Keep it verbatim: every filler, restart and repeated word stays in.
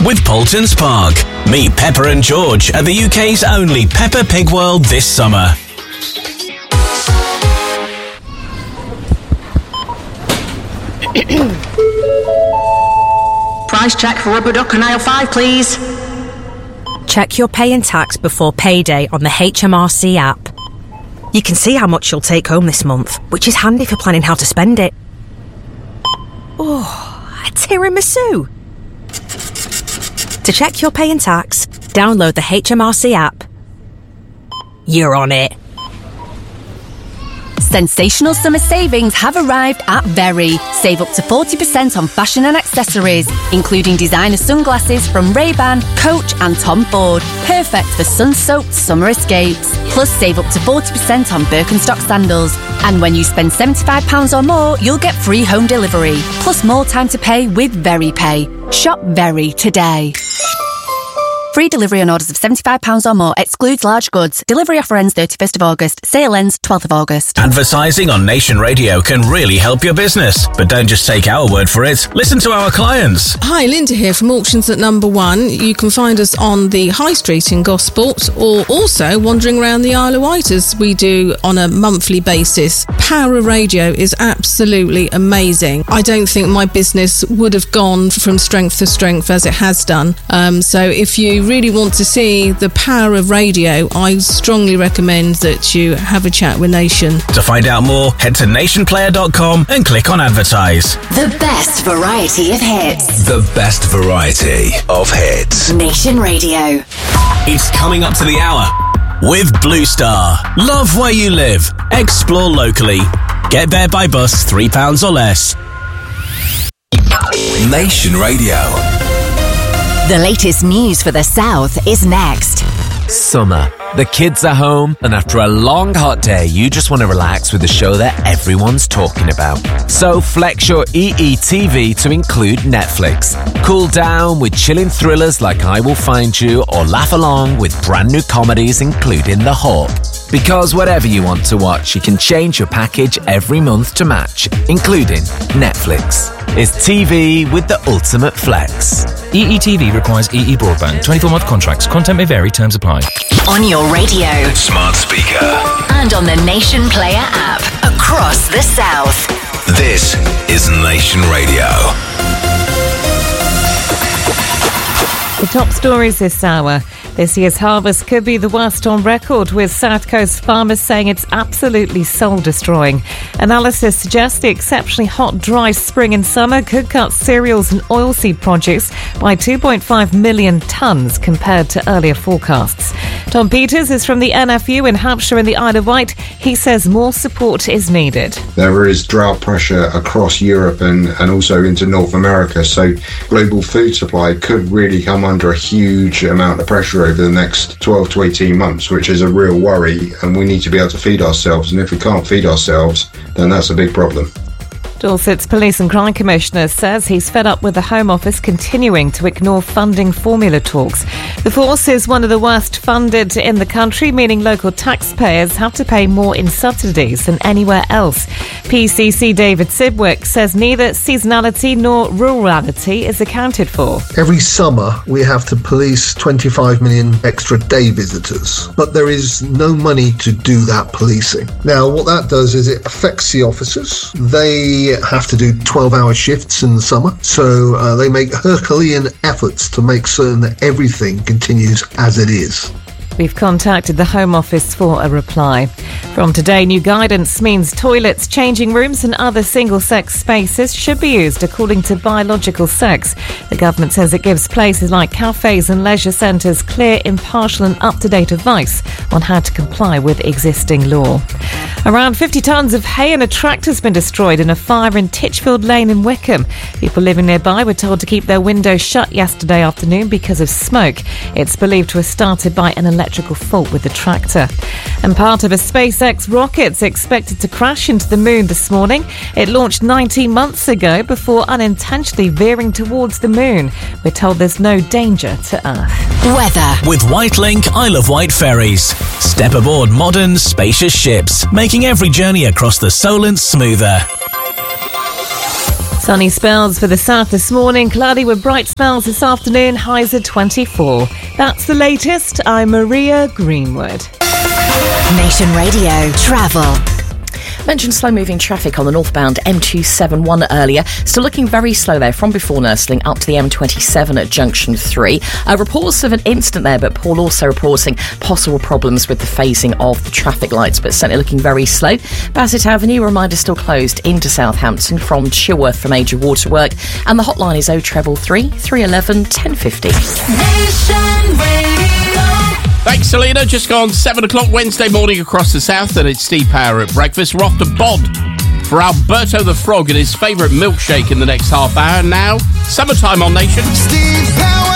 with Poultons Park. Meet Peppa and George at the U K's only Peppa Pig World this summer. Price check for rubber duck on aisle five, please. Check your pay and tax before payday on the H M R C app. You can see how much you'll take home this month, which is handy for planning how to spend it. Oh, a tiramisu! To check your pay and tax, download the H M R C app. You're on it. Sensational summer savings have arrived at Very. Save up to forty percent on fashion and accessories, including designer sunglasses from Ray-Ban, Coach and Tom Ford. Perfect for sun-soaked summer escapes. Plus, save up to forty percent on Birkenstock sandals. And when you spend seventy-five pounds or more, you'll get free home delivery. Plus more time to pay with Very Pay. Shop Very today. Free delivery on orders of seventy-five pounds or more. Excludes large goods. Delivery offer ends thirty-first of August. Sale ends twelfth of August. Advertising on Nation Radio can really help your business. But don't just take our word for it. Listen to our clients. Hi, Linda here from Auctions at Number One. You can find us on the High Street in Gosport, or also wandering around the Isle of Wight as we do on a monthly basis. Power of Radio is absolutely amazing. I don't think my business would have gone from strength to strength as it has done. Um, so if you really want to see the power of radio, I strongly recommend that you have a chat with Nation. To find out more, head to nation player dot com and click on advertise. The best variety of hits. The best variety of hits. Nation Radio. It's coming up to the hour with Blue Star. Love where you live. Explore locally. Get there by bus three pounds or less. Nation Radio. The latest news for the South is next. Summer. The kids are home, and after a long hot day, you just want to relax with a show that everyone's talking about. So flex your E E T V to include Netflix. Cool down with chilling thrillers like I Will Find You, or laugh along with brand new comedies including The Hawk. Because whatever you want to watch, you can change your package every month to match, including Netflix. It's T V with the ultimate flex. E E T V requires E E broadband. twenty-four month contracts. Content may vary. Terms apply. On your radio. Smart speaker. And on the Nation Player app. Across the South. This is Nation Radio. The top stories this hour. This year's harvest could be the worst on record, with South Coast farmers saying it's absolutely soul-destroying. Analysis suggests the exceptionally hot, dry spring and summer could cut cereals and oilseed produce by two point five million tonnes compared to earlier forecasts. Tom Peters is from the N F U in Hampshire and the Isle of Wight. He says more support is needed. There is drought pressure across Europe and, and also into North America, so global food supply could really come under a huge amount of pressure over the next twelve to eighteen months, which is a real worry, and we need to be able to feed ourselves, and if we can't feed ourselves, then that's a big problem. Dorset's Police and Crime Commissioner says he's fed up with the Home Office continuing to ignore funding formula talks. The force is one of the worst funded in the country, meaning local taxpayers have to pay more in subsidies than anywhere else. P C C David Sidwick says neither seasonality nor rurality is accounted for. Every summer we have to police twenty-five million extra day visitors, but there is no money to do that policing. Now what that does is it affects the officers. They have to do twelve hour shifts in the summer, so uh, they make Herculean efforts to make certain that everything continues as it is. We've contacted the Home Office for a reply. From today, new guidance means toilets, changing rooms and other single-sex spaces should be used according to biological sex. The government says it gives places like cafes and leisure centres clear, impartial and up-to-date advice on how to comply with existing law. Around fifty tonnes of hay and a tractor has been destroyed in a fire in Titchfield Lane in Wickham. People living nearby were told to keep their windows shut yesterday afternoon because of smoke. It's believed to have started by an electrical fault with the tractor. And part of a SpaceX rocket's expected to crash into the moon this morning. It launched nineteen months ago before unintentionally veering towards the moon. We're told there's no danger to Earth. Weather. With Whitelink Isle of Wight ferries. Step aboard modern, spacious ships, making every journey across the Solent smoother. Sunny spells for the south this morning, cloudy with bright spells this afternoon, highs at twenty-four. That's the latest. I'm Maria Greenwood. Nation Radio Travel. Mentioned slow-moving traffic on the northbound M two seventy-one earlier. Still looking very slow there from before Nursling up to the M twenty-seven at Junction three. Uh, reports of an incident there, but Paul also reporting possible problems with the phasing of the traffic lights, but certainly looking very slow. Bassett Avenue, reminder, still closed into Southampton from Chilworth for major waterwork. And the hotline is oh treble three, three one one, ten fifty. Nation Radio. Thanks, Selena. Just gone seven o'clock Wednesday morning across the south, and it's Steve Power at breakfast. We're off to Bod for Alberto the Frog and his favourite milkshake in the next half hour. Now, summertime on Nation. Steve Power.